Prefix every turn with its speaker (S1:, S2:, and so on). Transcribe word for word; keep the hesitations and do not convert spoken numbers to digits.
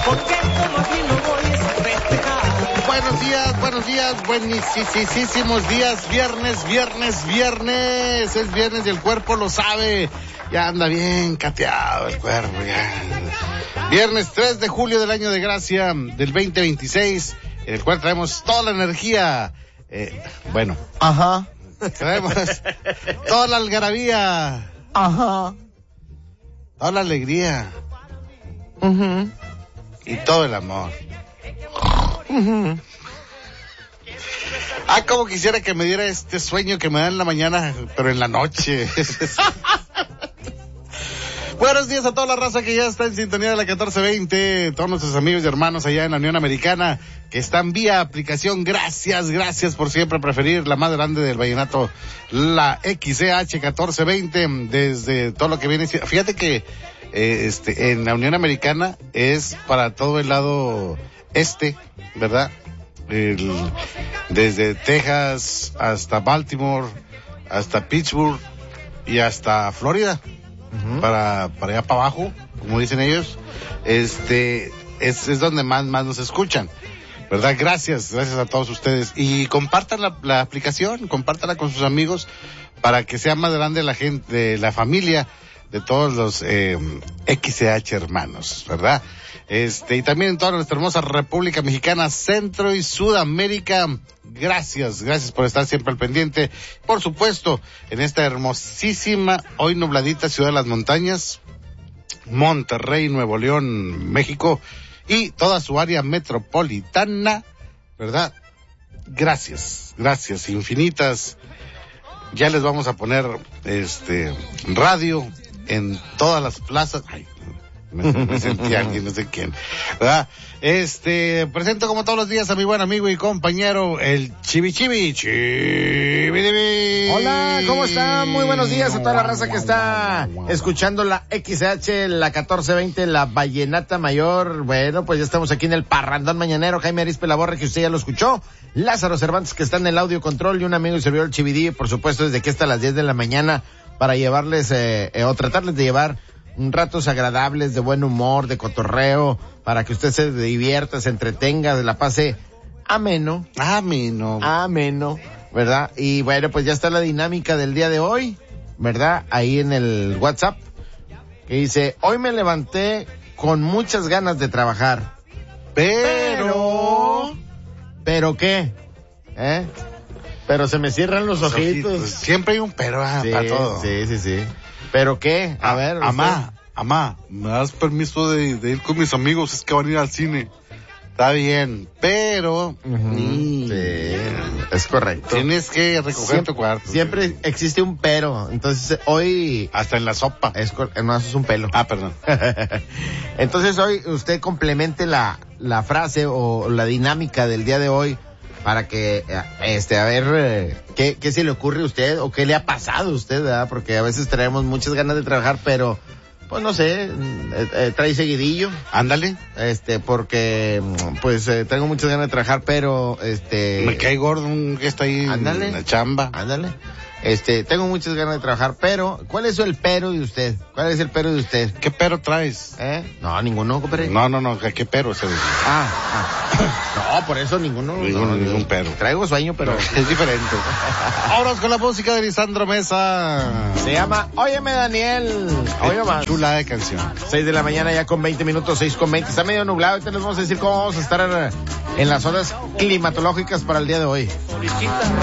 S1: porque como aquí no voy a festejar.
S2: Buenos días, buenos días, buenísimos días, viernes, viernes, viernes, es viernes y el cuerpo lo sabe, ya anda bien cateado el cuerpo, ya. Viernes tres de julio del año de gracia del veinte veintiséis, en el cual traemos toda la energía, eh, bueno,
S3: Ajá.
S2: traemos toda la algarabía,
S3: Ajá.
S2: toda la alegría
S3: Uh-huh.
S2: y todo el amor.
S3: Uh-huh.
S2: Ah, como quisiera que me diera este sueño que me da en la mañana, pero en la noche. Buenos días a toda la raza que ya está en sintonía de la catorce veinte, todos nuestros amigos y hermanos allá en la Unión Americana, que están vía aplicación. Gracias, gracias por siempre preferir la más grande del vallenato, la X C H catorce veinte, desde todo lo que viene. Fíjate que eh, este en la Unión Americana es para todo el lado este, ¿verdad? El, desde Texas hasta Baltimore, hasta Pittsburgh y hasta Florida. Uh-huh. para para allá para abajo, como dicen ellos, este es, es donde más más nos escuchan, ¿verdad? Gracias, gracias a todos ustedes, y compartan la, la aplicación, compártanla con sus amigos para que sea más grande la gente, la familia de todos los eh, X C H hermanos, ¿verdad? Este, y también en toda nuestra hermosa República Mexicana, Centro y Sudamérica. Gracias, gracias por estar siempre al pendiente. Por supuesto, en esta hermosísima, hoy nubladita ciudad de las montañas, Monterrey, Nuevo León, México, y toda su área metropolitana, ¿verdad? Gracias, gracias infinitas. Ya les vamos a poner este radio en todas las plazas. Ay, me, me sentí alguien, no sé quién, ¿verdad? Este, presento como todos los días a mi buen amigo y compañero, el Chibi Chibi, Chibi.
S3: Hola, ¿cómo están? Muy buenos días a toda la raza que está escuchando la X H, la catorce veinte, la Vallenata Mayor. Bueno, pues ya estamos aquí en el Parrandón Mañanero. Jaime Arispe Laborre, que usted ya lo escuchó. Lázaro Cervantes, que está en el audio control, y un amigo y servidor, el Chibi, por supuesto, desde aquí hasta las diez de la mañana, para llevarles, eh, eh, o tratarles de llevar ratos agradables, de buen humor, de cotorreo, para que usted se divierta, se entretenga, se la pase ameno.
S2: Ameno.
S3: Ameno, ¿verdad? Y bueno, pues ya está la dinámica del día de hoy, ¿verdad? Ahí en el WhatsApp, que dice: hoy me levanté con muchas ganas de trabajar. Pero... ¿Pero qué? ¿Eh? Pero se me cierran los, los ojitos. ojitos.
S2: Siempre hay un pero ah,
S3: sí,
S2: para todo.
S3: Sí, sí, sí. ¿Pero qué? A, a ver.
S2: Amá, amá, ¿me das permiso de, de ir con mis amigos? Es que van a ir al cine. Está bien, pero...
S3: Uh-huh. Sí, es correcto.
S2: Tienes que recoger
S3: siempre,
S2: tu cuarto.
S3: Siempre sí. Existe un pero. Entonces, hoy...
S2: Hasta en la sopa.
S3: Es, no, eso es un pelo.
S2: Ah, perdón.
S3: Entonces, hoy usted complemente la, la frase o la dinámica del día de hoy para que, este, a ver, ¿qué, qué se le ocurre a usted o qué le ha pasado a usted, ¿verdad? Porque a veces traemos muchas ganas de trabajar, pero... Pues no sé, eh, eh, trae seguidillo.
S2: Ándale.
S3: Este, porque, pues, eh, tengo muchas ganas de trabajar, pero, este...
S2: Me cae gordo un que está ahí
S3: ándale,
S2: en la chamba.
S3: Ándale. Este, tengo muchas ganas de trabajar, pero, ¿cuál es el pero de usted? ¿Cuál es el pero de usted?
S2: ¿Qué pero traes?
S3: ¿Eh? No, ninguno, compadre.
S2: No, no, no, ¿qué pero se dice?
S3: Ah, ah. No, por eso ninguno.
S2: Ninguno,
S3: no,
S2: ningún pero.
S3: Traigo sueño, pero...
S2: Es diferente. Ahora con la música de Lisandro Mesa.
S3: Se llama Óyeme, Daniel. Oye, más.
S2: Chula de canción.
S3: seis de la mañana ya con veinte minutos, seis con veinte. Está medio nublado. Ahorita les vamos a decir cómo vamos a estar en las zonas climatológicas para el día de hoy.